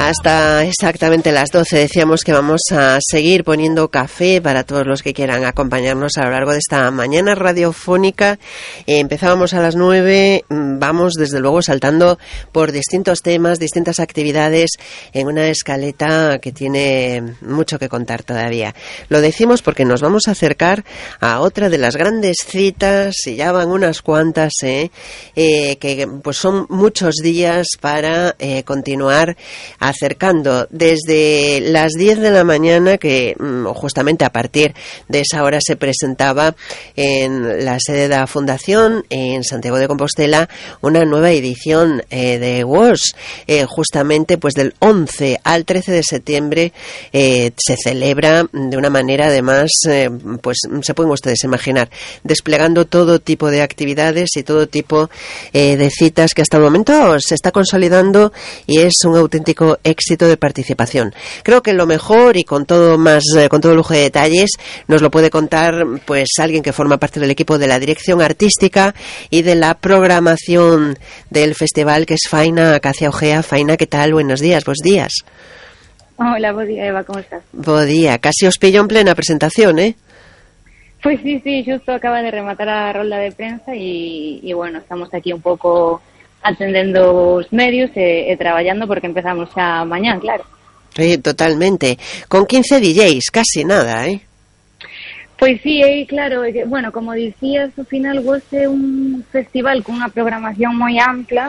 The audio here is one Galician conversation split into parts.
Hasta exactamente las 12 decíamos que vamos a seguir poniendo café para todos los que quieran acompañarnos a lo largo de esta mañana radiofónica. Empezábamos a las 9, vamos desde luego saltando por distintos temas, distintas actividades en una escaleta que tiene mucho que contar todavía. Lo decimos porque nos vamos a acercar a otra de las grandes citas, y ya van unas cuantas, que pues son muchos días para continuar acercando desde las 10 de la mañana, que justamente a partir de esa hora se presentaba en la sede de la Fundación en Santiago de Compostela una nueva edición de WOS. Justamente pues del 11 al 13 de septiembre se celebra de una manera además, pues se pueden ustedes imaginar, desplegando todo tipo de actividades y todo tipo de citas que hasta el momento se está consolidando, y es un auténtico éxito de participación. Creo que lo mejor, y con todo lujo de detalles, nos lo puede contar pues alguien que forma parte del equipo de la dirección artística y de la programación del festival, que es Faina Acacia Ojea. Faina, ¿qué tal? Buenos días, bos días. Hola, buen día, Eva, ¿cómo estás? Buen día, casi os pillo en plena presentación, ¿eh? Pues sí, justo acaba de rematar a rolda de prensa y bueno, estamos aquí un pouco atendendo os medios e traballando porque empezamos xa mañán, claro. Sí, totalmente. Con 15 DJs, casi nada, ¿eh? Pois sí, claro, bueno, como dicías, ao final goce un festival con unha programación moi ampla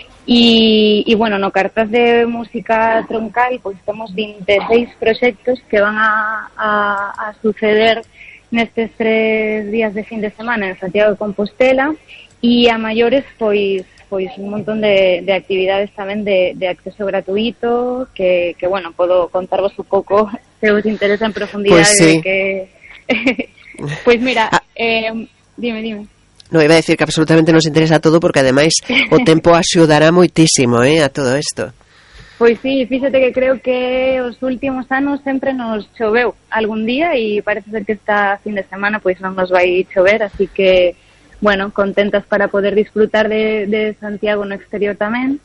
e bueno, no cartaz de música troncal pois temos 26 proxectos que van a suceder nestes 3 días de fin de semana en Santiago de Compostela, e a maiores pois un montón de actividades tamén de acceso gratuito que bueno, podo contarvos un pouco se os interesa en profundidade. Pues sí. De que pois mira, dime. No, iba a decir que absolutamente nos interesa todo, porque ademais o tempo axudará moitísimo a todo isto. Pois sí, fíxate que creo que os últimos anos sempre nos choveu algún día e parece ser que esta fin de semana pois non nos vai chover, así que bueno, contentas para poder disfrutar de Santiago no exterior tamén.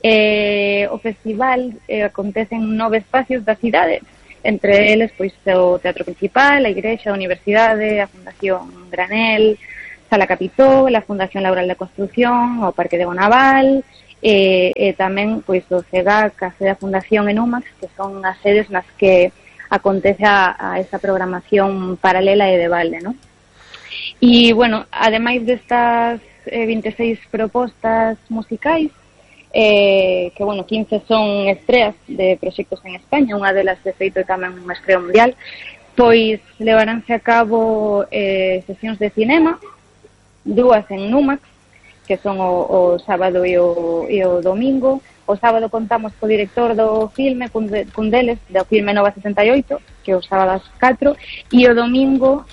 O festival acontece en 9 espacios da cidade, entre eles pois o Teatro Principal, a Igrexa, a Universidade, a Fundación Granel, Sala Capitó, a Fundación Laboral de Construción, o Parque de Bonaval, e tamén pois o CEGAC, a sede da Fundación en Numax, que son as sedes nas que acontece a esa programación paralela e de balde, non? E, bueno, ademais destas 26 propostas musicais, que, bueno, 15 son estreas de proxectos en España, unha delas, de feito, é tamén unha estrea mundial, pois levaránse a cabo sesións de cinema, 2 en Numax, que son o sábado e o domingo. O sábado contamos co director do filme, cun deles, do filme Nova 78, que é o sábado ás 4, e o domingo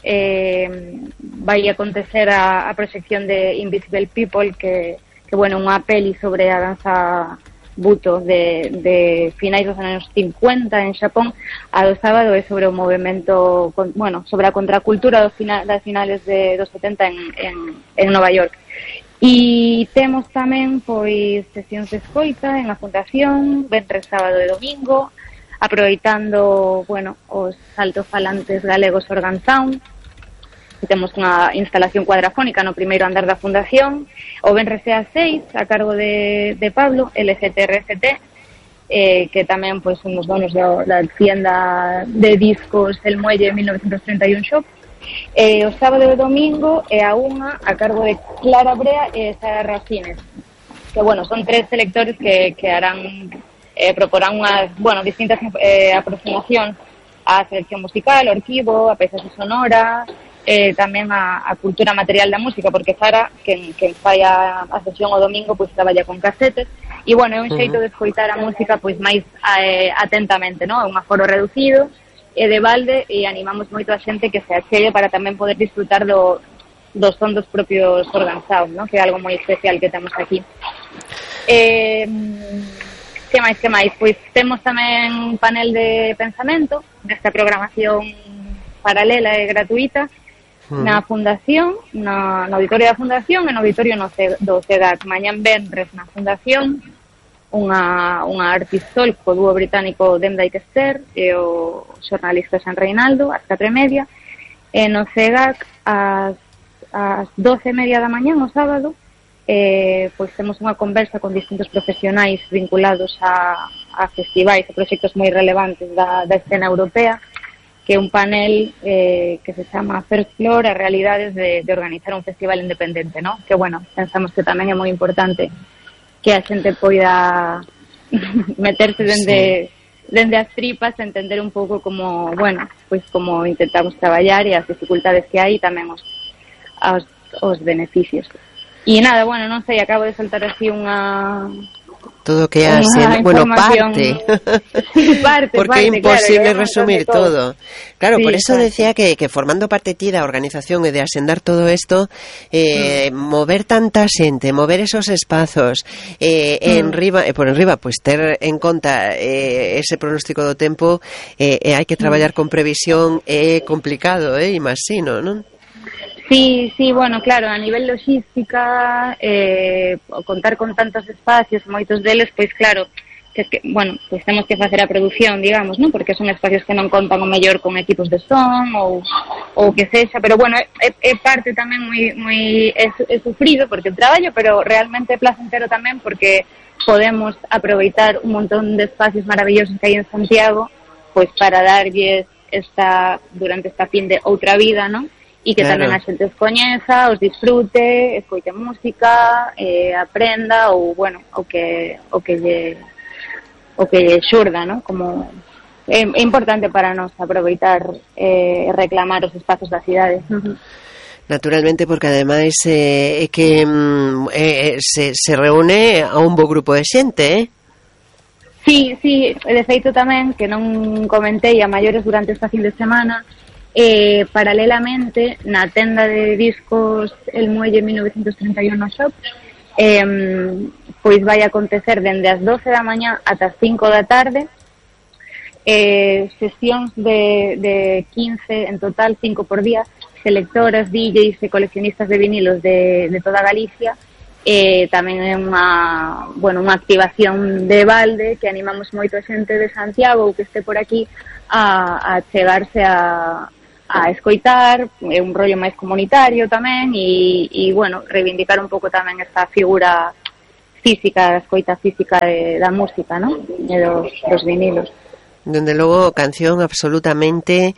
vai acontecer a proxección de Invisible People, que bueno, unha peli sobre a danza buto de finais dos anos 50 en Xapón. A do sábado é sobre o movimento, bueno, sobre a contracultura das finales dos 70 en Nova York. E temos tamén pois sesións de escoita en a Fundación, venres, sábado e domingo, aproveitando, bueno, os altofalantes galegos Organ Sound. E temos unha instalación cuadrafónica no primeiro andar da Fundación, o venres é a 6, a cargo de Pablo, LGTRFT, que tamén pois son os donos da tienda de discos El Muelle 1931 Shop. O sábado e o domingo é a 1, a cargo de Clara Brea e Sara Racines, que bueno, son 3 selectores que harán, proporán unhas, bueno, distintas aproximacións á selección musical, ao arquivo, a paisaxe sonora, tamén a cultura material da música, porque Sara, quen fai a sesión o domingo, pois traballa con casetes, e bueno, é un xeito de escoitar a música pois máis atentamente, non? É un aforo reducido e de balde, e animamos moito a xente que se achegue para tamén poder disfrutar do son dos propios Organ Sound, ¿no? Que é algo moi especial que temos aquí. Que máis? Pois temos tamén un panel de pensamento desta programación paralela e gratuita na Fundación, no auditorio da Fundación e no auditorio do CEGAC. Mañán venres na Fundación unha artist talk co dúo británico Demdike Esther e o xornalista San Reinaldo ás 4:30, e no CEGAC ás 12:30 da mañá o sábado pois temos unha conversa con distintos profesionais vinculados a festivais e proxectos moi relevantes da escena europea, que é un panel que se chama First Floor, as realidades de organizar un festival independente, ¿no? Que, bueno, pensamos que tamén é moi importante que a xente poida meterse dende as tripas, entender un pouco como, bueno, pois como intentamos traballar e as dificultades que hai, tamén os beneficios. E nada, bueno, non sei, acabo de soltar así todo que hace, bueno, parte. Sí, parte, porque é imposible resumir todo. Claro, sí, por eso exacto. decía que formando parte ti da organización e de asendar todo isto, mover tanta xente, mover esos espazos, por enriba, pues ter en conta ese pronóstico do tempo, hai que traballar con previsión, é complicado, imagino, non? Sí, bueno, claro, a nivel logística, contar con tantos espacios, moitos deles, pois claro, que bueno, pois temos que facer a produción, digamos, non? Porque son espacios que non contan o mellor con equipos de son ou que sexa, pero bueno, é parte tamén moi é sufrido porque o traballo, pero realmente é placentero tamén porque podemos aproveitar un montón de espacios maravillosos que hai en Santiago, pois para darlles durante esta fin de outra vida, non? E que tamén a xente os coñeza, os disfrute, escoite música, aprenda ou, bueno, o que lle xurda, ¿no? Como é importante para nós aproveitar e reclamar os espazos da cidade. Naturalmente, porque ademais é que se reúne a un bo grupo de xente, Sí, de feito tamén, que non comentei a maiores durante esta fin de semana, paralelamente na tenda de discos El Muelle 1931 Shop, pois vai acontecer dende as 12 da mañá ata as 5 da tarde, sesións de 15 en total, 5 por día, selectoras, DJs e coleccionistas de vinilos de toda Galicia. Tamén é unha activación de balde que animamos moito a xente de Santiago ou que este por aquí a chegarse a escoitar, é un rollo máis comunitario tamén e bueno, reivindicar un pouco tamén esta figura física, a escoita física da música, non? E dos vinilos. Dende logo, canción absolutamente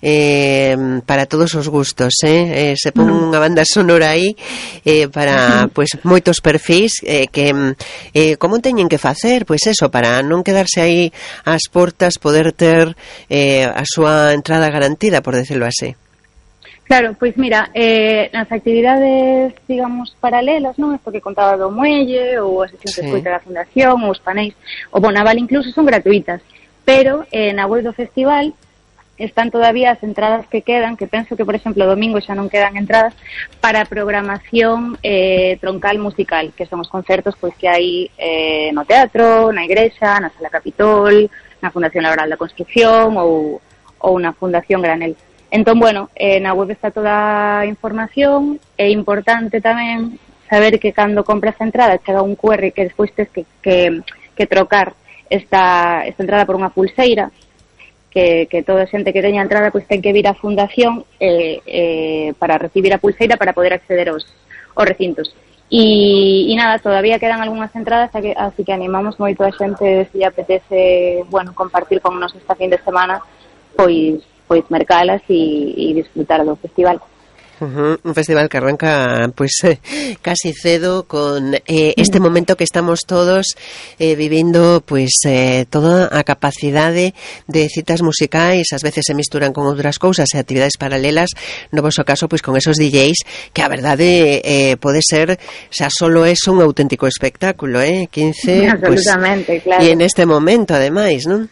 para todos os gustos, se pon unha banda sonora aí para pois moitos perfis que como teñen que facer, pois eso, para non quedarse aí ás portas, poder ter a súa entrada garantida, por decirlo así. Claro, pois mira, nas actividades, digamos, paralelas, non? Isto que contaba do muelle, ou as sesións de escoita da fundación, ou os panéis, o Bonaval incluso, son gratuitas. Pero na web do festival están todavía as entradas que quedan, que penso que, por exemplo, domingo xa non quedan entradas, para programación troncal musical, que son os concertos pois que hai no teatro, na igrexa, na Sala Capitol, na Fundación Laboral da Construcción ou na Fundación Granel. Entón, bueno, na web está toda a información. É importante tamén saber que cando compras a entrada chega un QR que despois tes que trocar esta entrada por unha pulseira que toda a xente que teña entrada pois ten que vir á fundación para recibir a pulseira para poder acceder aos recintos e nada, todavía quedan algunhas entradas así que animamos moito a xente se lle apetece, bueno, compartir con nos esta fin de semana pois mercalas e disfrutar do festival. Un festival que arranca pues casi cedo con este momento que estamos todos vivindo, pues toda a capacidade de citas musicais, ás veces se misturan con outras cousas e actividades paralelas, no voso caso pues con esos DJs que a verdade pode ser, xa solo é un auténtico espectáculo, 15 absolutamente, pues, claro. E en este momento ademais, non?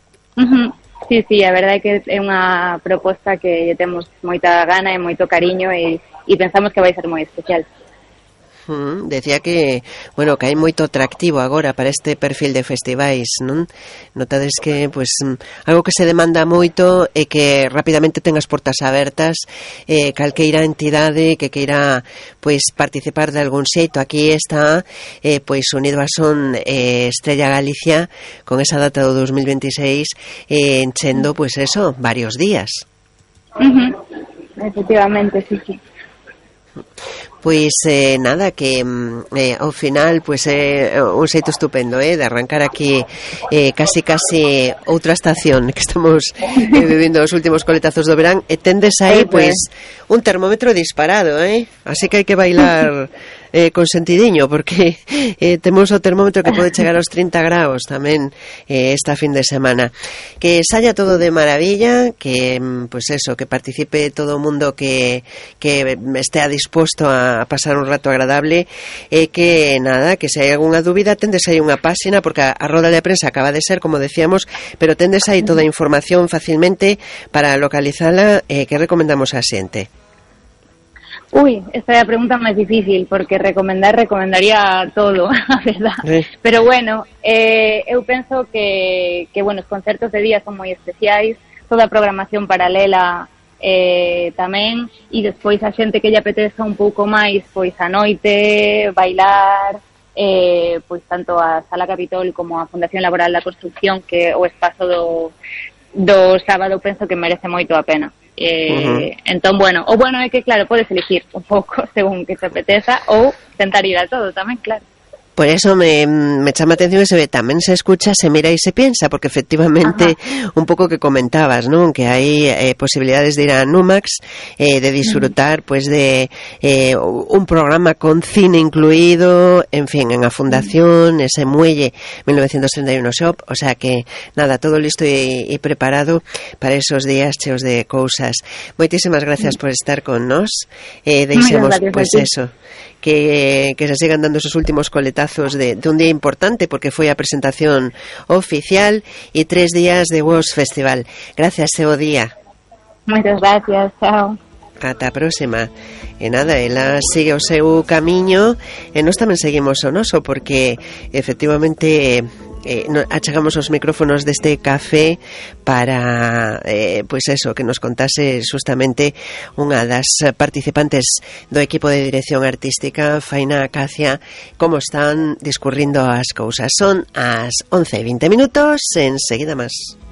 Sí, a verdade é que é unha proposta que temos moita gana e moito cariño e pensamos que vai ser moi especial. Decía que, bueno, que hai moito atractivo agora para este perfil de festivais, non? Notades que, pois, algo que se demanda moito é que rapidamente ten as portas abertas, calqueira entidade que queira, pois, participar de algún xeito. Aquí está, pois, unido a Son Estrella Galicia, con esa data do 2026, enchendo, pois eso, varios días. Efectivamente, sí. Pois nada, que ao final pois é un xeito estupendo de arrancar aquí casi outra estación que estamos vivindo os últimos coletazos do verán, e tendes aí pois un termómetro disparado, así que hai que bailar con sentidiño, porque temos o termómetro que pode chegar aos 30 graus tamén esta fin de semana. Que saia todo de maravilla, que pois eso, que participe todo o mundo que estea disposto a pasar un rato agradable, e que nada, que se hai algunha dúbida tendes aí unha páxina, porque a roda de prensa acaba de ser, como decíamos, pero tendes aí toda a información facilmente para localizala. Que recomendamos a xente? Esta é a pregunta máis difícil, porque recomendaría todo, a verdad. Pero bueno, eu penso que bueno, os concertos de día son moi especiais, toda a programación paralela tamén, e despois a xente que lle apeteza un pouco máis, pois a noite, bailar, pois tanto a Sala Capitol como a Fundación Laboral da Construcción, que o espazo do sábado penso que merece moito a pena. Entón, bueno, o bueno é que, claro, podes elegir un pouco según que te apeteza, ou tentar ir a todo tamén, claro. Por eso me chama a atención ese, tamén se escucha, se mira e se piensa, porque efectivamente un pouco que comentabas, non? Que hai posibilidades de ir a Numax, de disfrutar pues de un programa con cine incluído, en fin, en a Fundación, ese muelle 1931 Shop, o sea que nada, todo listo e preparado para esos días cheos de cousas. Moitísimas gracias por estar con nós. Deixemos pues eso, que se sigan dando esos últimos coletazos de un día importante, porque foi a presentación oficial e 3 días de WOS Festival. Gracias, seu día. Moitas gracias, chao. Ata a próxima. E nada, ela sigue o seu camiño e nós tamén seguimos o noso, porque efectivamente achegamos os micrófonos deste café para pois eso, que nos contase justamente unha das participantes do equipo de dirección artística, Faina Acacia, como están discurrindo as cousas. Son as 11:20, enseguida máis.